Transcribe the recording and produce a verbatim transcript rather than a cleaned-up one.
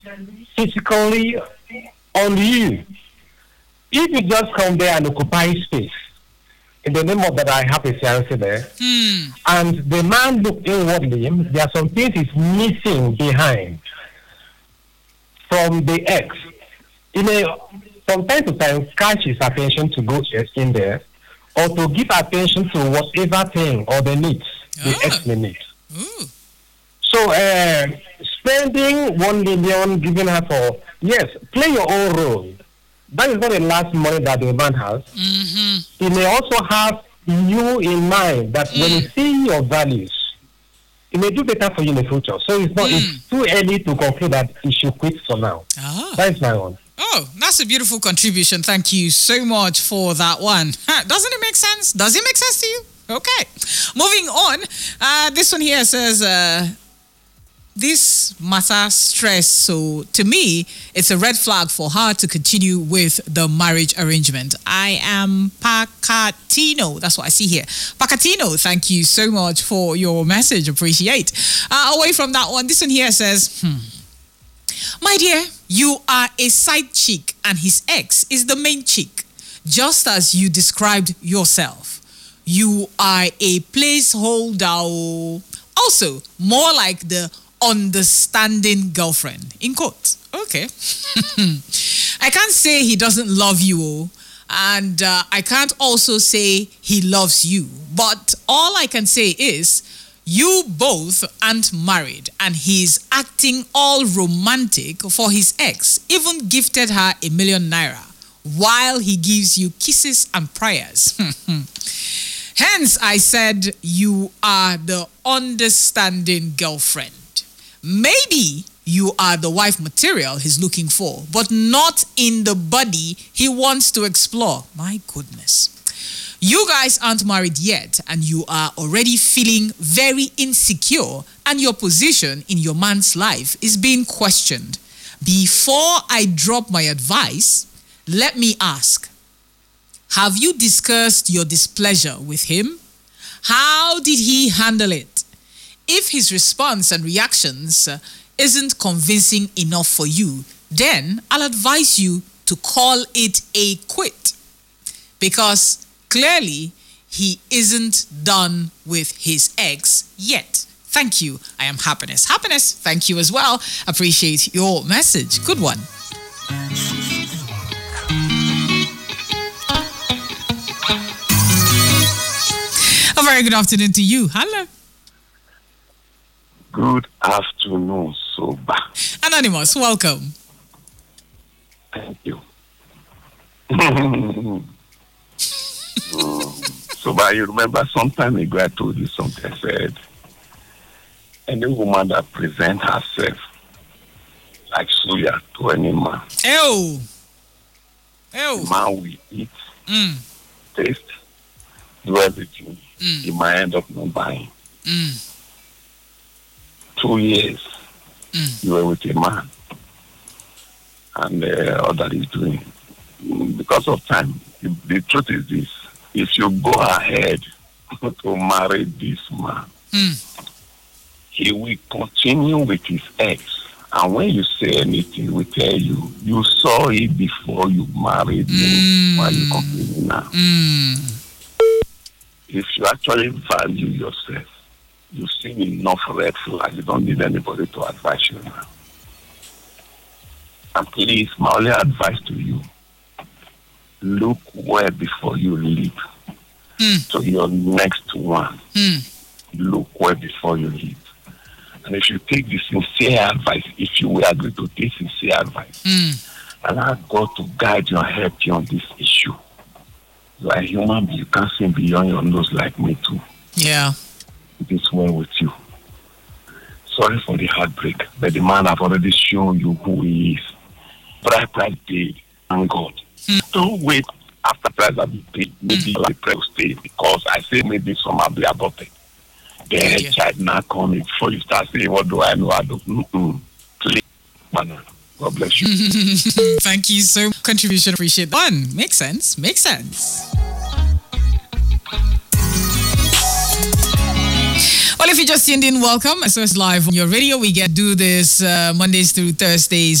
physically on you. If you just come there and occupy space, in the name of that, I have a fiancé there, Hmm. and the man look inwardly, there are some things he's missing behind from the ex. You know, from time to time, catch his attention to go in there, or to give attention to whatever thing or the needs the Ah. ex may need. Ooh. So, uh, spending one million, giving her for, yes, play your own role. That is not the last money that the man has. Mm-hmm. He may also have you in mind that when you see your values, it may do better for you in the future. So it's not Mm. it's too early to conclude that you should quit for now. Ah. That is my one. Oh, that's a beautiful contribution. Thank you so much for that one. Huh, doesn't it make sense? Does it make sense to you? Okay. Moving on. Uh, this one here says, uh, this matter stress. So to me, it's a red flag for her to continue with the marriage arrangement. I am Pacatino. That's what I see here. Pacatino, thank you so much for your message. Appreciate. Uh, away from that one, this one here says, hmm. My dear, you are a side chick and his ex is the main chick. Just as you described yourself. You are a placeholder. Also, more like the understanding girlfriend. In quotes. Okay. I can't say he doesn't love you. And uh, I can't also say he loves you. But all I can say is, you both aren't married and he's acting all romantic for his ex, even gifted her a million naira while he gives you kisses and prayers. Hence, I said you are the understanding girlfriend. Maybe you are the wife material he's looking for, but not in the body he wants to explore. My goodness. You guys aren't married yet and you are already feeling very insecure and your position in your man's life is being questioned. Before I drop my advice, let me ask, have you discussed your displeasure with him? How did he handle it? If his response and reactions uh, isn't convincing enough for you, then I'll advise you to call it a quit. Because clearly, he isn't done with his ex yet. Thank you. I am Happiness. Happiness, thank you as well. Appreciate your message. Good one. A very good afternoon to you. Hello. Good afternoon, Soba. Anonymous, welcome. Thank you. mm. Soba, you remember some time ago I told you something. I said, any woman that presents herself like suya to any man, Ew. the Ew. man will eat, Mm. taste, do everything. Mm. He might end up not buying. Mm. Two years, Mm. you were with a man, and uh, all that he's doing. Mm, Because of time, the, the truth is this: if you go ahead to marry this man, Mm. he will continue with his ex. And when you say anything, he will tell you, you saw it before you married him. Mm. Why are you complaining now? Mm. If you actually value yourself, you've seen enough red flags. You don't need anybody to advise you now. And please, my only advice to you, look well before you leave. Mm. To your next one, Mm. look well before you leave. And if you take the sincere advice, if you will agree to take sincere advice, Mm. allow God to guide you and help you on this issue. You are a human being, you can't see beyond your nose like me too. Yeah. It is well with you. Sorry for the heartbreak, but the man have already shown you who he is. Price price paid, thank God. Mm. Don't wait after price have been paid. Maybe mm. the price will stay because I say maybe some have been aborted. Then Yeah. child now coming before you start saying, what do I know? I don't know. Please, man. God bless you. Thank you so much. Contribution, appreciate that. One, makes sense, makes sense. Well, Well, if you just tuned in, welcome. So it's live on your radio. We get do this uh, Mondays through Thursdays.